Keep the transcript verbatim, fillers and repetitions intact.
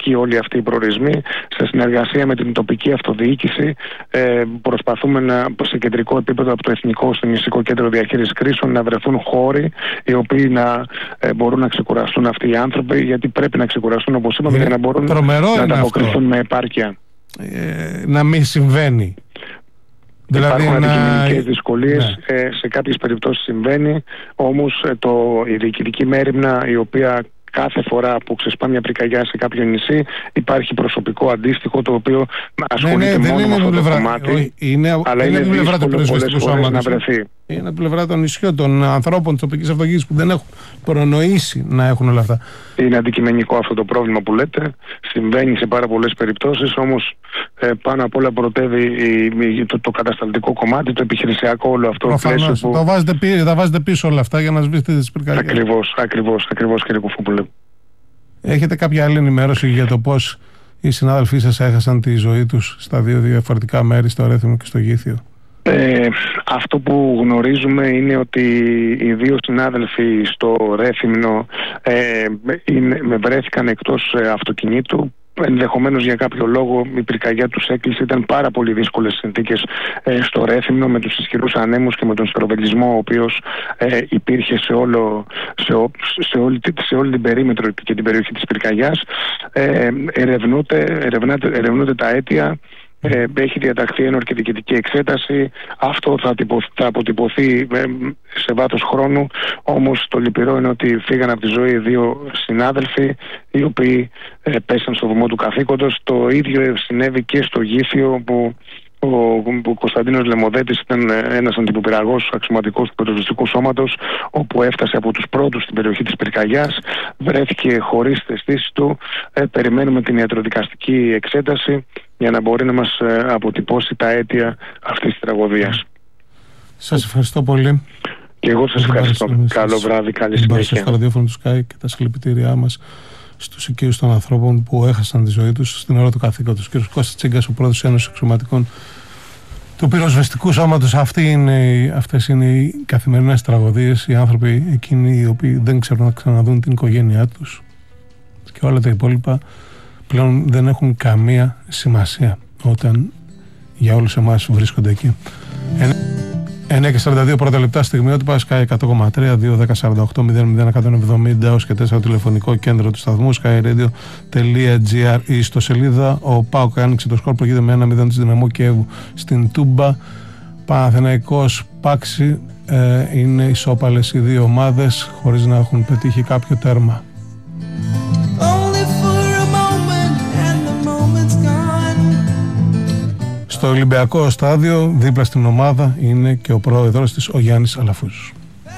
εκεί όλοι αυτοί οι προορισμοί. Σε συνεργασία με την τοπική αυτοδιοίκηση ε, προσπαθούμε να, σε κεντρικό επίπεδο από το Εθνικό Συνιστικό Κέντρο Διαχείρισης Κρίσεων να βρεθούν χώροι οι οποίοι να ε, μπορούν να ξεκουραστούν αυτοί οι άνθρωποι, γιατί πρέπει να ξεκουραστούν, όπως είπαμε, για να μπορούν να ανταποκριθούν με επάρκεια. Ε, να μην συμβαίνει. Δηλαδή υπάρχουν να... αντικειμενικές δυσκολίες, ναι. ε, σε κάποιες περιπτώσεις συμβαίνει, όμως ε, το, η διοικητική μέριμνα, η οποία κάθε φορά που ξεσπά μια πυρκαγιά σε κάποιο νησί, υπάρχει προσωπικό αντίστοιχο το οποίο ασχολείται ναι, ναι, μόνο με αυτό το κομμάτι, είναι, αλλά είναι, είναι δύσκολο πολλές φορές να βρεθεί. Είναι από την πλευρά των νησιών, των ανθρώπων της τοπικής αυτοδιοίκησης που δεν έχουν προνοήσει να έχουν όλα αυτά. Είναι αντικειμενικό αυτό το πρόβλημα που λέτε. Συμβαίνει σε πάρα πολλές περιπτώσεις, όμως ε, πάνω απ' όλα πρωτεύει η, το, το κατασταλτικό κομμάτι, το επιχειρησιακό όλο αυτό. Προφανώς, που... το βάζετε πί, θα βάζετε πίσω όλα αυτά για να σβήσετε τις πυρκαγιές. Ακριβώς, ακριβώς, ακριβώς κύριε Κουφούπουλε. Έχετε κάποια άλλη ενημέρωση για το πώς οι συνάδελφοί σας έχασαν τη ζωή τους στα δύο διαφορετικά μέρη, στο Ρέθυμνο και στο Γήθιο? Ε, αυτό που γνωρίζουμε είναι ότι οι δύο συνάδελφοι στο Ρέθυμνο ε, είναι, με βρέθηκαν εκτός ε, αυτοκινήτου. Ενδεχομένως για κάποιο λόγο η πυρκαγιά τους έκλεισε. Ήταν πάρα πολύ δύσκολες συνθήκες ε, στο Ρέθυμνο, με τους ισχυρούς ανέμους και με τον στροβελισμό ο οποίος ε, υπήρχε σε, όλο, σε, σε, όλη, σε όλη την περίμετρο και την περιοχή της πυρκαγιάς. Ε, ερευνούνται, ερευνούνται τα αίτια. Ε, έχει διαταχθεί ενορκητική εξέταση. Αυτό θα, τυπω, θα αποτυπωθεί ε, σε βάθος χρόνου. Όμως το λυπηρό είναι ότι φύγαν από τη ζωή δύο συνάδελφοι οι οποίοι ε, πέσαν στο βωμό του καθήκοντος. Το ίδιο συνέβη και στο Γήθιο, που ο, ο Κωνσταντίνος Λεμοδέτης ήταν ένας αντιπυραγός αξιωματικός του πυροσβεστικού σώματος, όπου έφτασε από τους πρώτους στην περιοχή της πυρκαγιάς, βρέθηκε χωρίς τις αισθήσεις του. Ε, περιμένουμε την ιατροδικαστική εξέταση για να μπορεί να μας ε, αποτυπώσει τα αίτια αυτής της τραγωδίας. Σας ευχαριστώ πολύ. Και εγώ σας ευχαριστώ. Καλό σας... βράδυ, καλή συνέχεια. Στο ραδιόφωνο του Sky και τα συλληπιτήριά μας στους οικείους των ανθρώπων που έχασαν τη ζωή τους στην ώρα του καθήκοντος. Κ. Κώστας Τσίγκας, ο πρόεδρος της Ένωσης Αξιωματικών του Πυροσβεστικού Σώματος. Αυτοί είναι, αυτές είναι οι καθημερινές τραγωδίες, οι άνθρωποι εκείνοι οι οποίοι δεν ξέρουν να ξαναδούν την οικογένειά τους, και όλα τα υπόλοιπα πλέον δεν έχουν καμία σημασία όταν για όλους εμάς βρίσκονται εκεί. εννιά και σαράντα δύο πρώτα λεπτά, στιγμιότυπα Sky εκατό κόμμα τρία, δύο δέκα σαράντα οκτώ μηδέν μηδέν εκατόν εβδομήντα ως και τέσσερα τηλεφωνικό κέντρο του σταθμού skyradio τελεία gr. Η ιστοσελίδα, ο ΠΑΟΚ άνοιξε το σκορ, προηγείται με ένα μηδέν της Δυναμό Κιέβου στην Τούμπα. Παναθηναϊκός Πάξη, ε, είναι ισόπαλες οι δύο ομάδες χωρίς να έχουν πετύχει κάποιο τέρμα. Στο Ολυμπιακό στάδιο, δίπλα στην ομάδα, είναι και ο πρόεδρος της, ο Γιάννης Αλαφούζος.